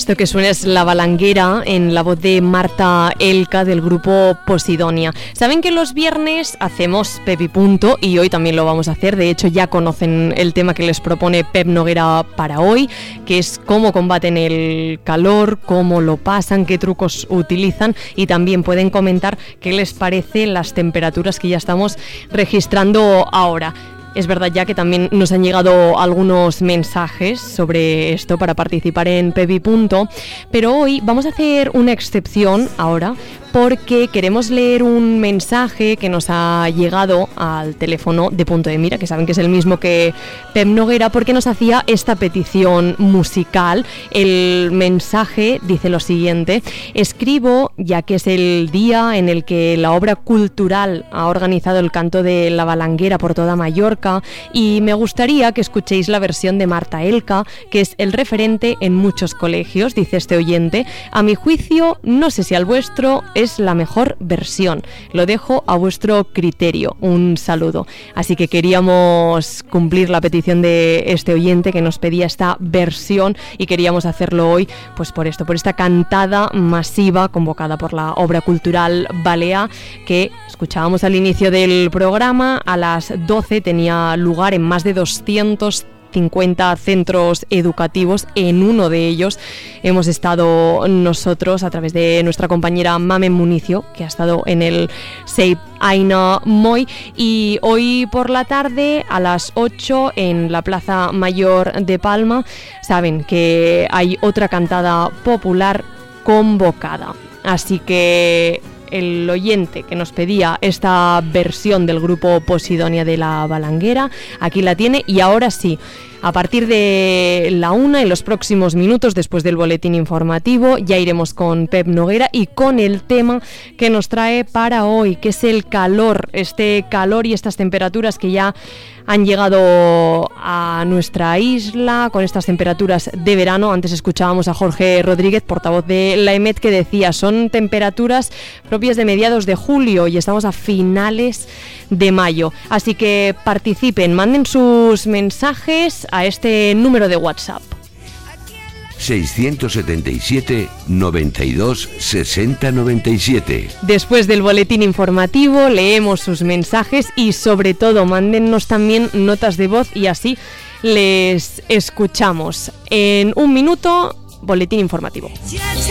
Esto que suena es La Balanguera, en la voz de Marta Elka del grupo Posidonia. Saben que los viernes hacemos Pepi Punto y hoy también lo vamos a hacer. De hecho, ya conocen el tema que les propone Pep Noguera para hoy, que es cómo combaten el calor, cómo lo pasan, qué trucos utilizan, y también pueden comentar qué les parece las temperaturas que ya estamos registrando ahora. Es verdad ya que también nos han llegado algunos mensajes sobre esto para participar en Pepi Punto, pero hoy vamos a hacer una excepción ahora porque queremos leer un mensaje que nos ha llegado al teléfono de Punto de Mira, que saben que es el mismo que Pep Noguera, porque nos hacía esta petición musical. El mensaje dice lo siguiente: escribo ya que es el día en el que la obra cultural ha organizado el canto de La Balanguera por toda Mallorca, y me gustaría que escuchéis la versión de Marta Elka, que es el referente en muchos colegios, dice este oyente. A mi juicio, no sé si al vuestro, es la mejor versión. Lo dejo a vuestro criterio. Un saludo. Así que queríamos cumplir la petición de este oyente que nos pedía esta versión y queríamos hacerlo hoy, pues por esto, por esta cantada masiva convocada por la Obra Cultural Balear, que escuchábamos al inicio del programa. A las 12 tenía lugar en más de 250 centros educativos. En uno de ellos hemos estado nosotros a través de nuestra compañera Mamen Municio, que ha estado en el SEIP Aina Moy, y hoy por la tarde a las 8 en la Plaza Mayor de Palma saben que hay otra cantada popular convocada. Así que el oyente que nos pedía esta versión del grupo Posidonia de La Balanguera, aquí la tiene. Y ahora sí, a partir de la 1, en los próximos minutos, después del boletín informativo, ya iremos con Pep Noguera y con el tema que nos trae para hoy, que es el calor. Este calor y estas temperaturas que ya han llegado a nuestra isla con estas temperaturas de verano. Antes escuchábamos a Jorge Rodríguez, portavoz de la EMET, que decía: son temperaturas propias de mediados de julio y estamos a finales de mayo. Así que participen, manden sus mensajes a este número de WhatsApp: 677 92 60 97. Después del boletín informativo leemos sus mensajes y sobre todo mándennos también notas de voz y así les escuchamos. En un minuto, boletín informativo.